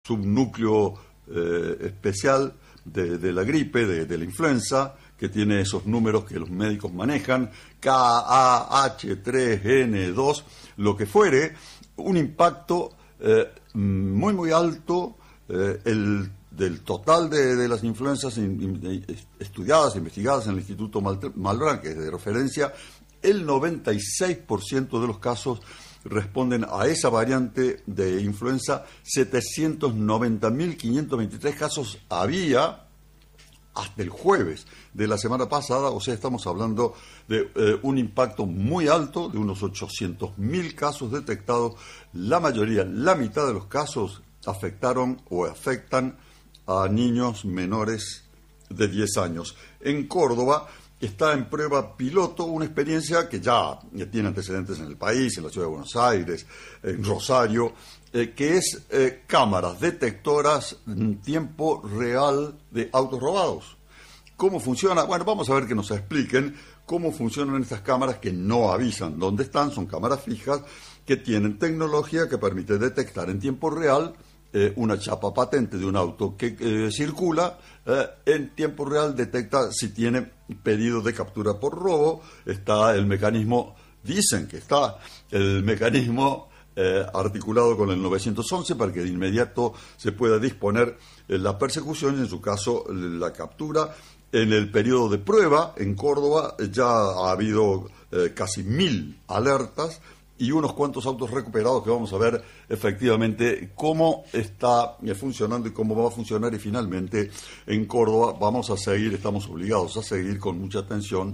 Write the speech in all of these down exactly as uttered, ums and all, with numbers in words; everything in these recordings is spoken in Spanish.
subnúcleo eh, especial de, de la gripe, de, de la influenza, que tiene esos números que los médicos manejan, K A H tres N dos, lo que fuere, un impacto eh, muy muy alto, eh, el del total de, de las influencias in, in, estudiadas, investigadas en el Instituto Malbrán, que es de referencia, el noventa y seis por ciento de los casos responden a esa variante de influenza. Setecientos noventa mil quinientos veintitrés casos había hasta el jueves de la semana pasada, o sea, estamos hablando de eh, un impacto muy alto, de unos ochocientos mil casos detectados. La mayoría, la mitad de los casos afectaron o afectan a niños menores de diez años. En Córdoba está en prueba piloto una experiencia que ya tiene antecedentes en el país, en la ciudad de Buenos Aires, en Rosario, eh, que es eh, cámaras detectoras en tiempo real de autos robados. ¿Cómo funciona? Bueno, vamos a ver que nos expliquen cómo funcionan estas cámaras que no avisan dónde están. Son cámaras fijas que tienen tecnología que permite detectar en tiempo real Eh, una chapa patente de un auto que eh, circula, eh, en tiempo real detecta si tiene pedido de captura por robo. Está el mecanismo, dicen que está el mecanismo eh, articulado con el nueve once para que de inmediato se pueda disponer eh, la persecución y en su caso la captura. En el periodo de prueba en Córdoba eh, ya ha habido eh, casi mil alertas y unos cuantos autos recuperados, que vamos a ver efectivamente cómo está funcionando y cómo va a funcionar. Y finalmente en Córdoba vamos a seguir, estamos obligados a seguir con mucha atención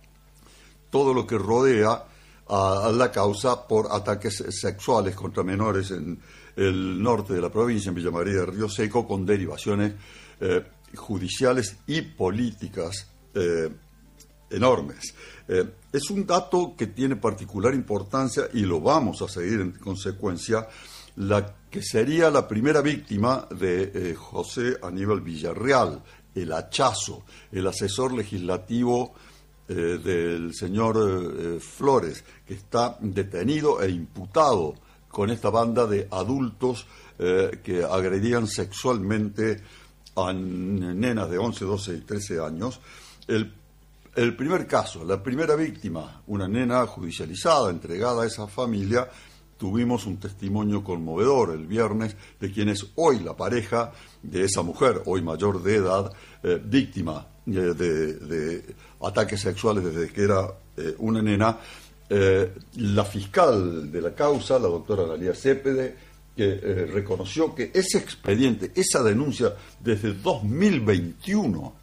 todo lo que rodea a, a la causa por ataques sexuales contra menores en el norte de la provincia, en Villa María de Río Seco, con derivaciones eh, judiciales y políticas eh, enormes. Eh, es un dato que tiene particular importancia y lo vamos a seguir en consecuencia. La que sería la primera víctima de eh, José Aníbal Villarreal, el hachazo, el asesor legislativo eh, del señor eh, Flores, que está detenido e imputado con esta banda de adultos eh, que agredían sexualmente a nenas de once, doce y trece años. El El primer caso, la primera víctima, una nena judicializada, entregada a esa familia, tuvimos un testimonio conmovedor el viernes de quien es hoy la pareja de esa mujer, hoy mayor de edad, eh, víctima eh, de, de ataques sexuales desde que era eh, una nena. Eh, la fiscal de la causa, la doctora Analía Cepede, que eh, reconoció que ese expediente, esa denuncia desde dos mil veintiuno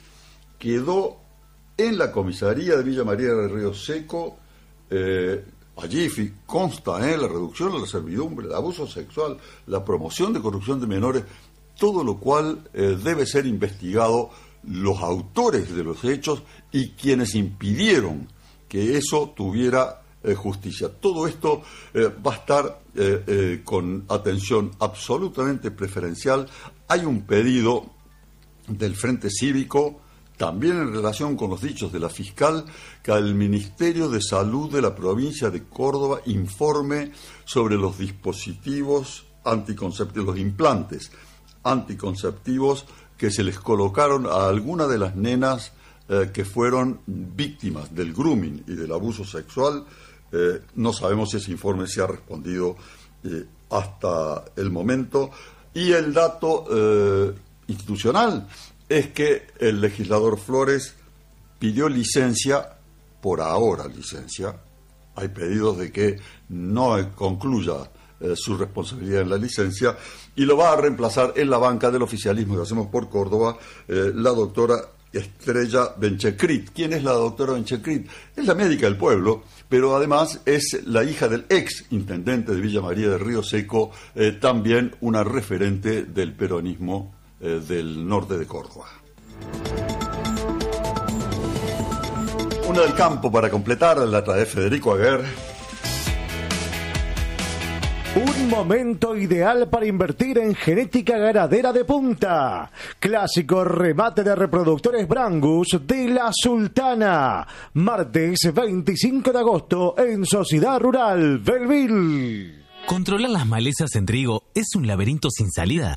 quedó en la comisaría de Villa María de Río Seco. Eh, allí consta eh, la reducción de la servidumbre, el abuso sexual, la promoción de corrupción de menores, todo lo cual eh, debe ser investigado, los autores de los hechos y quienes impidieron que eso tuviera eh, justicia. Todo esto eh, va a estar eh, eh, con atención absolutamente preferencial. Hay un pedido del Frente Cívico, también en relación con los dichos de la fiscal, que al Ministerio de Salud de la provincia de Córdoba informe sobre los dispositivos anticonceptivos, los implantes anticonceptivos que se les colocaron a alguna de las nenas eh, que fueron víctimas del grooming y del abuso sexual. Eh, no sabemos si ese informe se ha respondido eh, hasta el momento. Y el dato eh, institucional es que el legislador Flores pidió licencia, por ahora licencia. Hay pedidos de que no concluya eh, su responsabilidad en la licencia, y lo va a reemplazar en la banca del oficialismo que hacemos por Córdoba eh, la doctora Estrella Benchecrit. ¿Quién es la doctora Benchecrit? Es la médica del pueblo, pero además es la hija del ex intendente de Villa María de Río Seco, eh, también una referente del peronismo eh, del norte de Córdoba. Una del campo para completar, la trae Federico Aguer. Un momento ideal para invertir en genética ganadera de punta. Clásico remate de reproductores Brangus de La Sultana. Martes veinticinco de agosto en Sociedad Rural Belleville. Controlar las malezas en trigo es un laberinto sin salida.